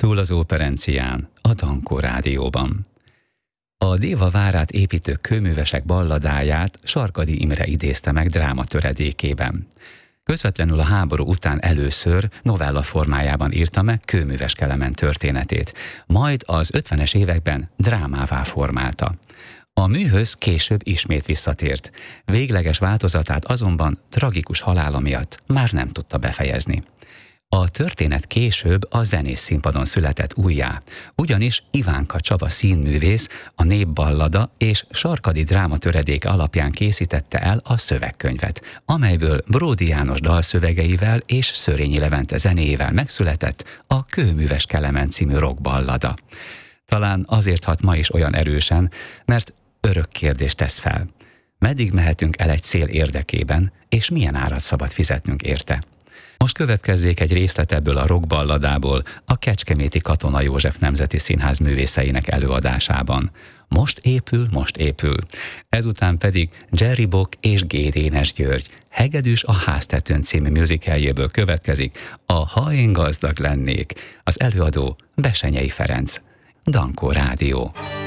Túl az Operencián, a Dankó Rádióban. A Déva várát építő kőművesek balladáját Sarkady Imre idézte meg dráma töredékében. Közvetlenül a háború után először novella formájában írta meg Kőműves Kelemen történetét, majd az 50-es években drámává formálta. A műhöz később ismét visszatért. Végleges változatát azonban tragikus halála miatt már nem tudta befejezni. A történet később a Zenés Színpadon született újjá, ugyanis Ivánka Csaba színművész a Népballada és Sarkady dráma töredéke alapján készítette el a szövegkönyvet, amelyből Bródy János dalszövegeivel és Szörényi Levente zenéjével megszületett a Kőműves Kelemen című rockballada. Talán azért hat ma is olyan erősen, mert örök kérdést tesz fel. Meddig mehetünk el egy cél érdekében, és milyen árat szabad fizetnünk érte? Most következzék egy részlet ebből a rockballadából a Kecskeméti Katona József Nemzeti Színház művészeinek előadásában. Most épül. Ezután pedig Jerry Bock és G. Dénes György Hegedűs a háztetőn című musicaljéből következik a Ha én gazdag lennék. Az előadó Bessenyei Ferenc. Dankó Rádió.